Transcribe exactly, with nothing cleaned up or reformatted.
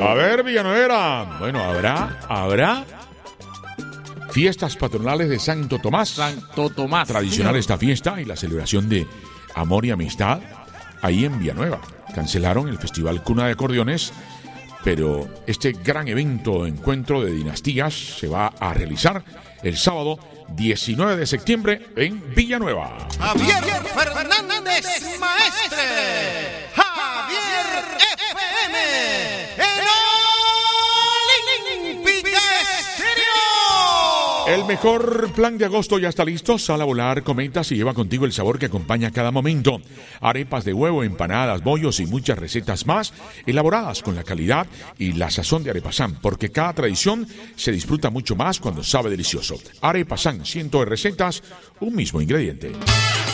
A ver, Villanueva. Bueno, habrá, habrá fiestas patronales de Santo Tomás. Santo Tomás. Tradicional señor. esta fiesta y la celebración de amor y amistad ahí en Villanueva. Cancelaron el Festival Cuna de Acordeones, pero este gran evento, encuentro de dinastías, se va a realizar el sábado diecinueve de septiembre en Villanueva. Javier Fernández Maestre. Javier F M. En Olímpica Estéreo. El mejor plan de agosto ya está listo. Sal a volar, comenta si lleva contigo el sabor que acompaña cada momento. Arepas de huevo, empanadas, bollos y muchas recetas más, elaboradas con la calidad y la sazón de Arepasán, porque cada tradición se disfruta mucho más cuando sabe delicioso. Arepasán, cientos de recetas, un mismo ingrediente.